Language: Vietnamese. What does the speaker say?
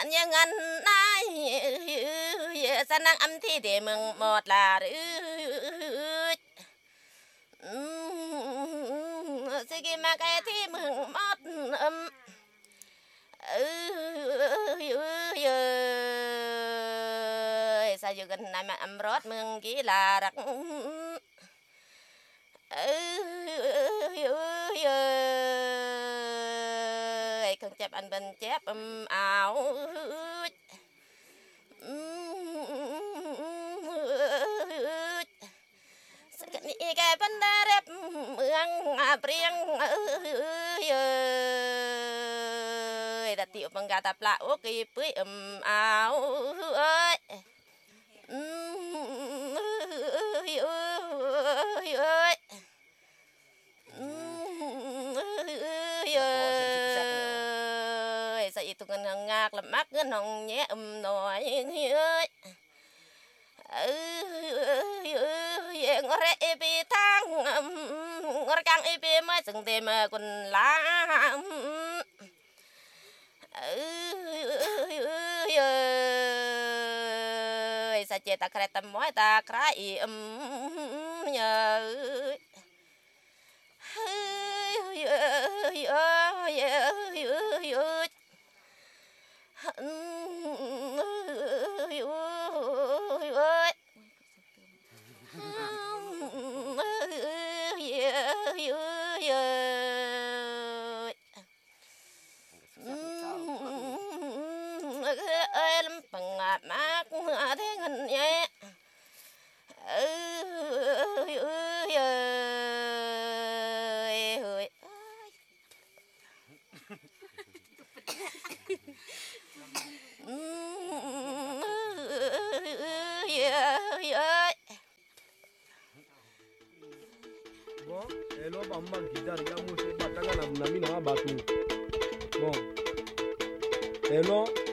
nhưng anh ai san năng âm thi để mừng một là sige mà cái thi mừng một âm sao gần này mà âm rót mừng kỹ là đặc không chép anh bên chép áo cái vấn đề đẹp mương riêng đặt tiểu bằng gà tập lại ok với áo ơi say tụi ngân ngạc làm mắc ngân hồng nhé nói ơi ngõ rễ bị thang ngõ căng bị mới dừng tìm quần lá sa chết ta khai tâm mỏi ta khai nhờ bằng mát thế ngân nhé Bon, hello mama guitare ya musi batanga na mina batu. Bon. Hello